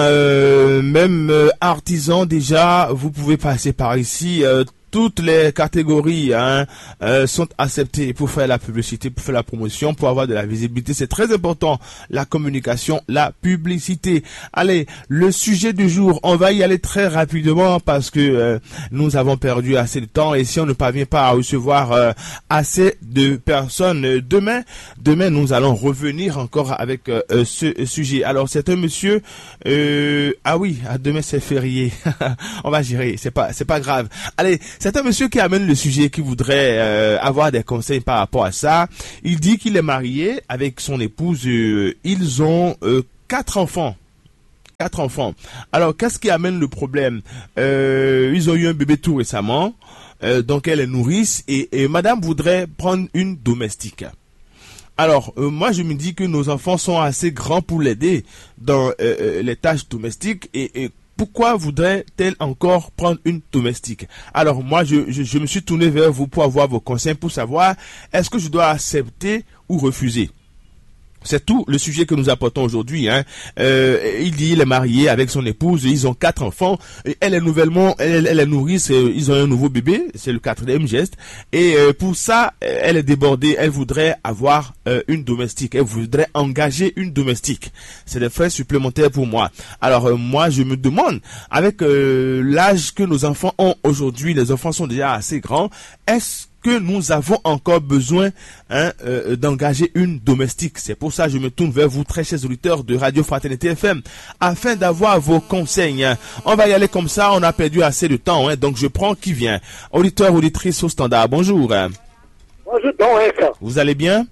même artisans déjà, vous pouvez passer par ici. Toutes les catégories sont acceptées pour faire la publicité, pour faire la promotion, pour avoir de la visibilité. C'est très important, la communication, la publicité. Allez, le sujet du jour, on va y aller très rapidement parce que nous avons perdu assez de temps et si on ne parvient pas à recevoir assez de personnes, demain nous allons revenir encore avec ce sujet. Alors c'est un monsieur, ah oui, demain c'est férié, on va gérer, c'est pas grave. Allez, c'est un monsieur qui amène le sujet, qui voudrait avoir des conseils par rapport à ça. Il dit qu'il est marié avec son épouse. Ils ont 4 enfants. 4 enfants. Alors, qu'est-ce qui amène le problème? Ils ont eu un bébé tout récemment. Donc, elle est nourrice et madame voudrait prendre une domestique. Alors, moi, je me dis que nos enfants sont assez grands pour l'aider dans les tâches domestiques et pourquoi voudrait-elle encore prendre une domestique? Alors moi, je me suis tourné vers vous pour avoir vos conseils, pour savoir est-ce que je dois accepter ou refuser. C'est tout le sujet que nous apportons aujourd'hui. Il dit il est marié avec son épouse, ils ont 4 enfants. Et elle est nouvellement, elle est nourrice, ils ont un nouveau bébé, c'est le 4e geste. Et pour ça, elle est débordée. Elle voudrait avoir une domestique. Elle voudrait engager une domestique. C'est des frais supplémentaires pour moi. Alors moi, je me demande, avec l'âge que nos enfants ont aujourd'hui, les enfants sont déjà assez grands. Est-ce que nous avons encore besoin d'engager une domestique? C'est pour ça que je me tourne vers vous, très chers auditeurs de Radio Fraternité FM, afin d'avoir vos conseils. On va y aller comme ça, on a perdu assez de temps, donc je prends qui vient. Auditeur, auditrice au standard, bonjour. Bonjour, vous allez bien?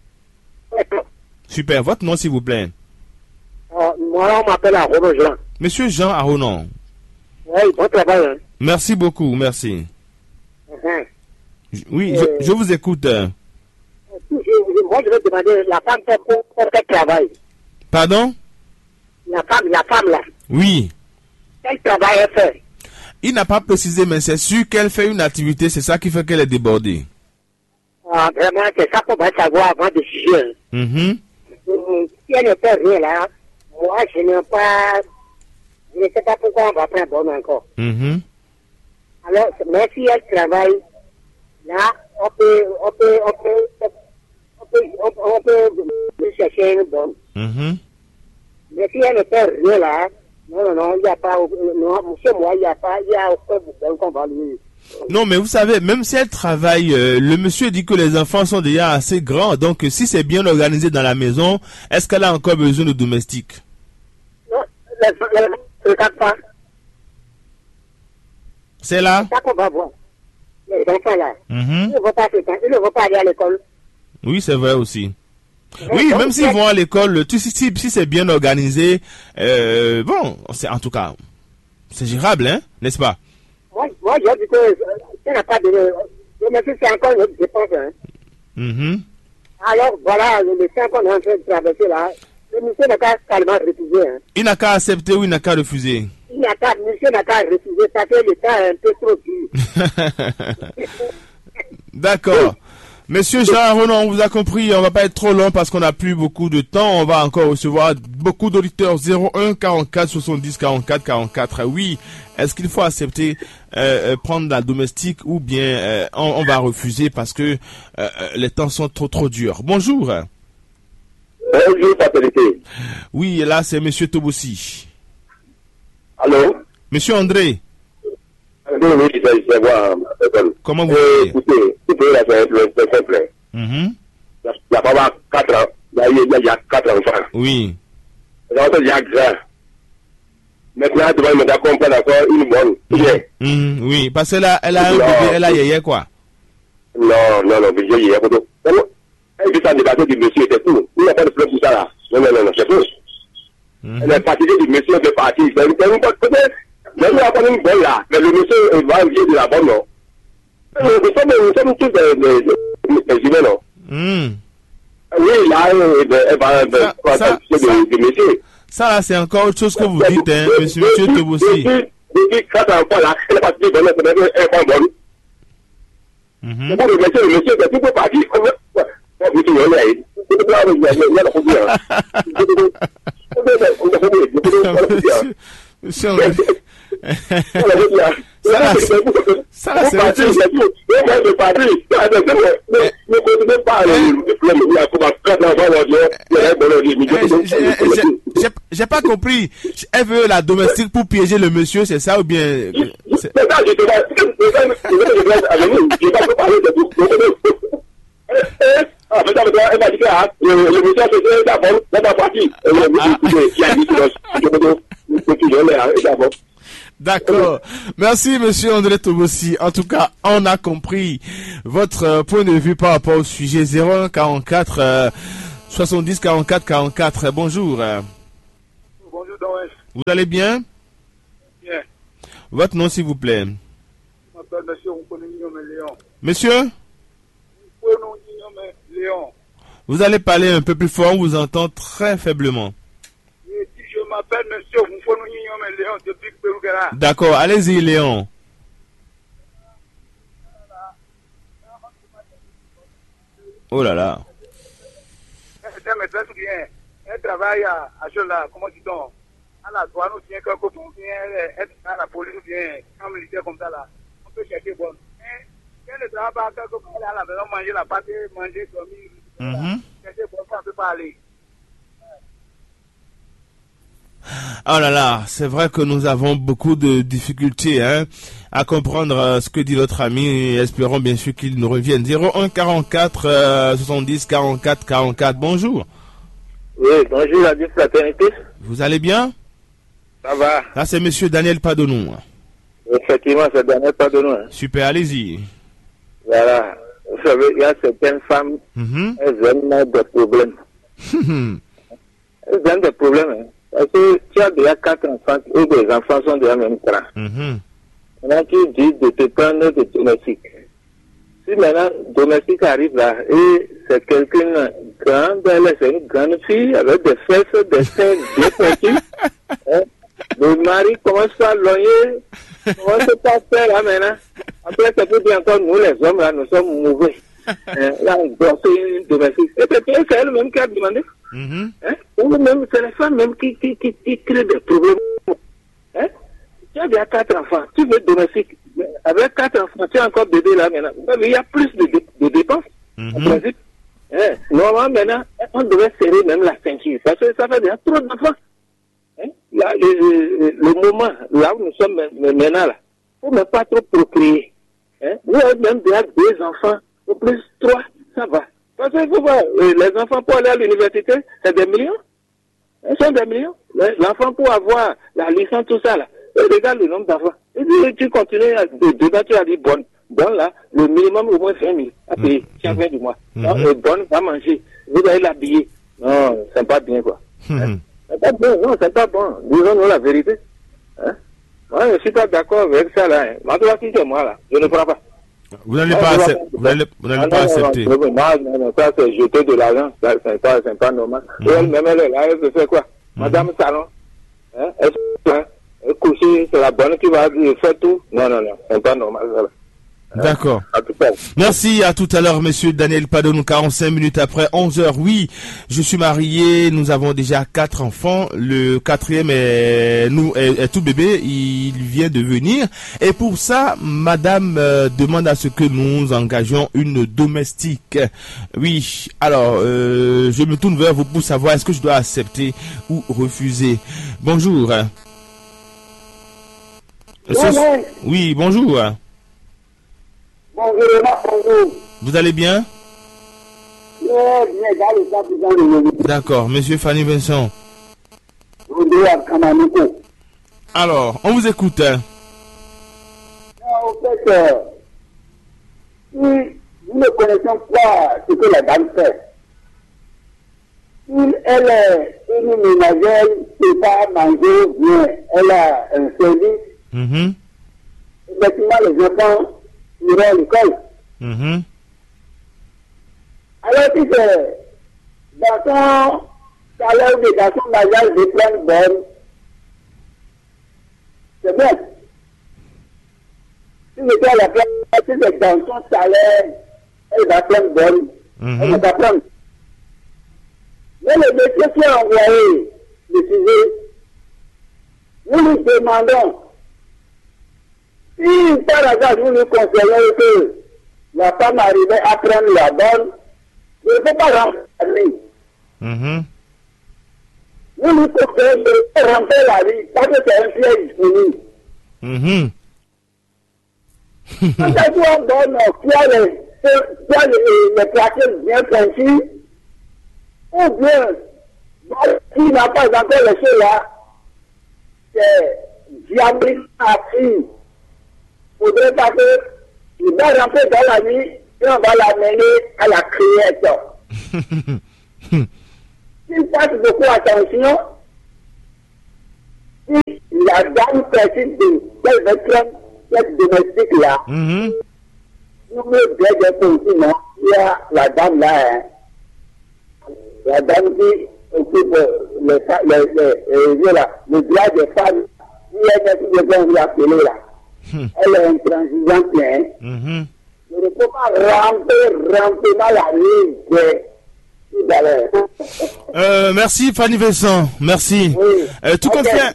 Super, votre nom s'il vous plaît? Moi, on m'appelle Aronon Jean. Monsieur Jean Aronon. Oui, bon travail. Merci beaucoup, merci. Oui, je vous écoute. Moi, je vais demander, la femme fait pour quel travail? Pardon? La femme là. Oui. Quel travail elle fait? Il n'a pas précisé, mais c'est sûr qu'elle fait une activité, c'est ça qui fait qu'elle est débordée. Vraiment, c'est ça qu'on va savoir avant de juger. Si elle ne fait rien là, moi, je ne sais pas pourquoi on va prendre bon encore. Alors, mais si elle travaille, là, on peut chercher une bonne. Mais si elle ne fait rien là, non, il n'y a pas, non, chez moi, il n'y a aucun bon qu'on va lui. Non, mais vous savez, même si elle travaille, le monsieur dit que les enfants sont déjà assez grands, donc si c'est bien organisé dans la maison, est-ce qu'elle a encore besoin de domestique? Non, le pas. C'est là? C'est ça qu'on va voir. Les enfants là. Ils ne vont pas aller à l'école. Oui, c'est vrai aussi. Oui, même s'ils vont à l'école, si c'est bien organisé, bon, en tout cas, c'est gérable, n'est-ce pas? Moi, je dis que ça n'a pas de... Mais c'est encore une autre dépense. Alors, voilà, le médecin qu'on est en train de traverser là, le monsieur n'a qu'à carrément refuser. Il n'a qu'à accepter ou il n'a qu'à refuser? Monsieur n'a qu'à refuser parce que le temps est un peu trop dur. D'accord. Monsieur Jean Renan, on vous a compris, on va pas être trop long parce qu'on n'a plus beaucoup de temps. On va encore recevoir beaucoup d'auditeurs. 01 44 70 44 44. Oui, est-ce qu'il faut accepter prendre la domestique ou bien on va refuser parce que les temps sont trop durs? Bonjour. Bonjour, Fraternité. Oui, là c'est Monsieur Tobossi. Allô? Monsieur André. Oui, c'est moi. Comment vous allez? Écoutez, là, c'est simple. Il y a pas 4 ans. Il y a 4 enfants. Oui. Il y a grand. Maintenant, tu vas me comprendre encore une bonne. Oui, parce qu'elle a un bébé, elle a yéyé quoi? Non, mais j'ai yéyé. Elle dit ça débattre du monsieur, c'est tout. Il n'y a pas de problème pour ça là. Non, c'est tout. Elle est fatiguée du monsieur, elle est partie. C'est une bonne peut-être. Mais nous avons une bonne là. Mais le monsieur va envier de la bonne, non? Nous sommes tous des humains, non? Oui, là, elle va du monsieur. Ça là, c'est encore autre chose que vous dites, monsieur Tobossi. Depuis 4 enfants là, elle est partie de bonne, elle est pas bonne. Le monsieur, c'est tout pour partir. Monsieur André. Ça là, c'est j'ai pas compris. Elle veut la domestique pour piéger le monsieur, c'est ça ou bien? C'est ça, je pas parler de tout. Elle m'a dit que le monsieur c'est d'abord, la partie. D'accord. Merci, monsieur André Tobossi. En tout cas, on a compris votre point de vue par rapport au sujet 01 44 70 44 44. Bonjour. Bonjour, Doris. Vous allez bien? Bien. Votre nom, s'il vous plaît. Je m'appelle monsieur Léon. Monsieur? Léon. Vous allez parler un peu plus fort, on vous entend très faiblement. Je m'appelle monsieur Léon depuis Perougara. D'accord, allez-y, Léon. Oh là là. Elle travaille à Chola, comment dit-on, à la douane ou bien quelque chose, être à la police ou bien en militaire comme ça là. On peut chercher bon. Mais elle ne travaille pas quelque part, elle est à la maison, manger la pâte, manger, dormir. Chercher bon, ça ne peut pas aller. Oh là là, c'est vrai que nous avons beaucoup de difficultés à comprendre ce que dit notre ami. Espérons bien sûr qu'il nous revienne. 01 44 70 44 44. Bonjour. Oui, bonjour la vie fraternité. Vous allez bien? Ça va. Là, c'est monsieur Daniel Padonou. Effectivement, c'est Daniel Padonou. Super, allez-y. Voilà. Vous savez, il y a certaines femmes, elles aiment des problèmes. Elles aiment des problèmes. Parce que tu as déjà 4 enfants et les enfants sont déjà même grands. Maintenant, tu dis de te prendre de domestique. Si maintenant, domestique arrive là et c'est quelqu'un grand, c'est une grande fille avec des fesses, des seins bien pointus. Le mari commence à loyer. Comment se passe là maintenant? Après, ça peut dire encore, nous les hommes là, nous sommes mauvais. Là, on doit faire une domestique. Et puis, c'est elle-même qui a demandé. Même, c'est les femmes même qui créent des problèmes. Tu as déjà 4 enfants, tu veux domestique. Avec 4 enfants, tu as encore bébé là maintenant. Mais il y a plus de dépenses. En principe. Normalement, maintenant, on devait serrer même la ceinture. Parce que ça fait déjà trop d'enfants. Là, le moment, là où nous sommes maintenant, là, il ne faut même pas trop procréer. Vous avez même déjà 2 enfants, ou plus 3, ça va. Parce qu'il faut voir, les enfants pour aller à l'université, c'est des millions. Ils sont des millions. L'enfant pour avoir la licence, tout ça, là, regarde le nombre d'enfants. Et puis, tu continues à débattre, tu as dit, bonne là, le minimum au moins 5 000 à payer, chaque fin du mois. Bonne va manger, vous allez l'habiller. Non, c'est pas bien, quoi. C'est pas bon, non, c'est pas bon. Disons-nous la vérité. Moi, je ne suis pas d'accord avec ça, là. Maintenant, si c'est moi, là, je ne prends pas. Vous n'allez pas accepter. Non, ça c'est jeter de l'argent, c'est pas normal. Et elle-même, elle est là, elle se fait quoi? Madame Salon, elle coucher, c'est la bonne qui va dire, fait tout. Non, c'est pas normal. D'accord. Merci, à tout à l'heure, monsieur Daniel Padonou, 45 minutes après 11h. Oui, je suis marié, nous avons déjà 4 enfants. Le 4e est tout bébé, il vient de venir. Et pour ça, madame demande à ce que nous engagions une domestique. Oui, alors, je me tourne vers vous pour savoir est-ce que je dois accepter ou refuser. Bonjour. Oui, bonjour. Bonjour. Vous allez bien? D'accord, monsieur Fanny Vincent. Alors, on vous écoute. En fait, si nous ne connaissons pas ce que la dame fait, si elle est une ménagère qui ne peut pas manger bien, elle a un service, effectivement les enfants iront à l'école. Alors si c'est dans son salaire ou dans son mariage de plein bonne, c'est bien. Si c'est à la place, si c'est dans son salaire, elle va prendre bonne, elle va prendre. Mais le monsieur qui a envoyé, décider, nous nous demandons si par hasard nous nous conseillons que la femme arrivait à prendre la bonne, je ne peux pas rentrer la vie. Nous nous conseillons de rentrer la vie parce que c'est un piège fini. Quand tu as donne, tu as les pratiques bien pointues, ou bien, qui n'a pas encore laissé là, c'est diabolique à qui. Il faudrait pas qu'il va rentrer dans la vie et on va l'amener à la création. S'il fasse beaucoup attention, si la dame précise de cette domestique-là, nous me disons que non, il y a la dame là, hein. La dame qui occupe le droit des femmes, il y a quelque chose qu'on lui appeler là. Elle est intransigeante, hein. Je ne peux pas ramper dans la rue. Merci Fanny Vincent, merci. Oui. Tout compte fait,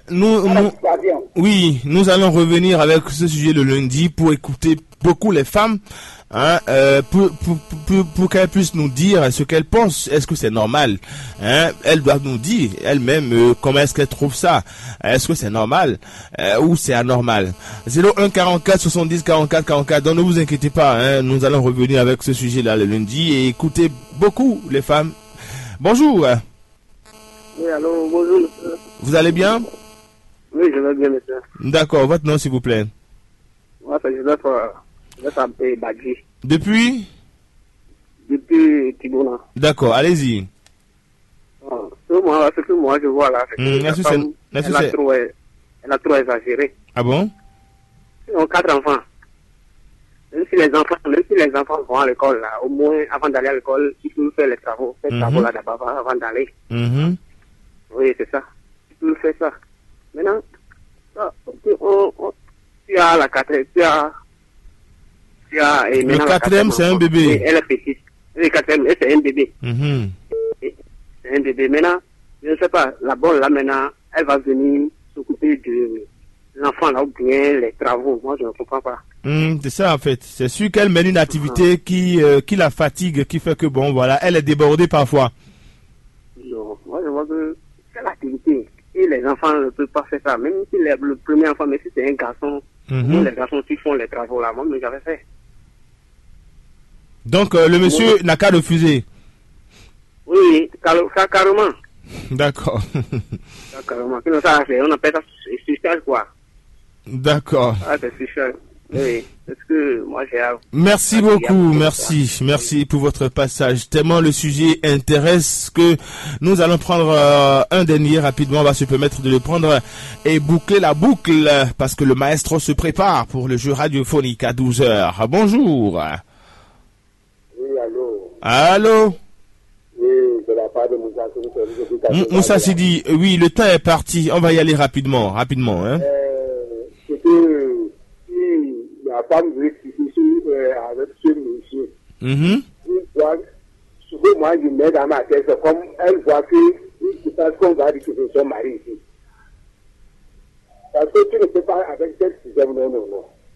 nous allons revenir avec ce sujet le lundi pour écouter beaucoup les femmes, hein, pour qu'elles puissent nous dire ce qu'elles pensent. Est-ce que c'est normal, hein? Elles doivent nous dire elles-mêmes comment est-ce qu'elles trouvent ça. Est-ce que c'est normal ou c'est anormal? 01 44 70 44 44. Donc ne vous inquiétez pas, hein, nous allons revenir avec ce sujet-là le lundi et écouter beaucoup les femmes. Bonjour. Oui, allô, bonjour, monsieur. Vous allez bien? Oui, je vais bien, monsieur. D'accord, votre nom s'il vous plaît. Moi, c'est Joseph Badji. Depuis Tibouna. D'accord, allez-y. Ce que moi je vois là, c'est que la femme, elle a trop exagéré. Ah bon? Ils ont 4 enfants. Même si les enfants vont à l'école, là, au moins avant d'aller à l'école, il faut faire les travaux. Faire les travaux là d'abord avant d'aller. Oui, c'est ça. Il faut faire ça. Maintenant, tu as la quatrième, le quatrième, c'est un bébé. Oui, elle est petite. Le quatrième, c'est un bébé. C'est un bébé. Maintenant, je ne sais pas, la bonne là maintenant, elle va venir s'occuper de l'enfant là ou bien les travaux. Moi, je ne comprends pas. C'est ça en fait. C'est sûr qu'elle mène une activité qui la fatigue, qui fait que bon voilà, elle est débordée parfois. Non, moi je vois que c'est l'activité. Et les enfants ne peuvent pas faire ça. Même si le premier enfant, mais si c'est un garçon, les garçons qui font les travaux là, moi j'avais fait. Donc le monsieur n'a qu'à refuser. Oui, carrément. D'accord. Carrément. On appelle ça social quoi. D'accord. Ah, c'est social. Oui, parce que moi j'ai... Merci beaucoup, merci pour votre passage. Tellement le sujet intéresse que nous allons prendre un dernier rapidement. On va se permettre de le prendre et boucler la boucle parce que le maestro se prépare pour le jeu radiophonique à 12h. Bonjour. Oui, allô. Allô. Oui, de la part de Moussa Sidi. Moussa Sidi, oui, le temps est parti. On va y aller rapidement, hein. C'est que la femme veut discuter avec ce monsieur. Souvent, moi, je mets dans ma tête, comme elle voit que c'est parce qu'on va dire que c'est son mari ici. Parce que tu ne peux pas avec cette système, non.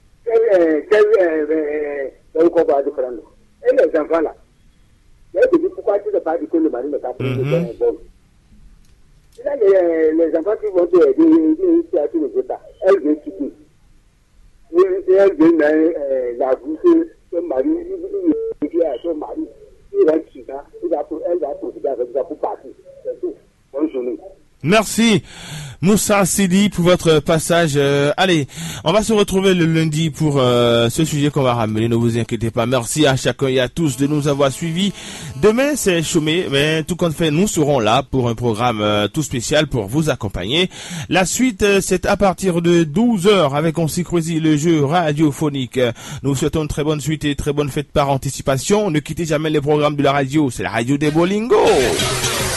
Quel combat de prendre? Et les enfants là. Je te dis pourquoi tu ne peux pas dire que le mari ne t'a pas pris un bon. Là, les enfants qui vont te aider, tu ne veux pas. Elle veut quitter. Et elle veut la bouche, son mari, il dit à son mari, il rentre sur ça, elle va profiter avec ça pour partir. C'est tout. Bonne journée. Merci Moussa Sidi pour votre passage. Allez, on va se retrouver le lundi pour ce sujet qu'on va ramener. Ne vous inquiétez pas. Merci à chacun et à tous de nous avoir suivis. Demain c'est chômé, mais tout compte fait, nous serons là pour un programme tout spécial pour vous accompagner. La suite c'est à partir de 12h avec On s'y croisit, le jeu radiophonique. Nous vous souhaitons une très bonne suite et très bonne fête par anticipation. Ne quittez jamais les programmes de la radio. C'est la radio des Bolingo.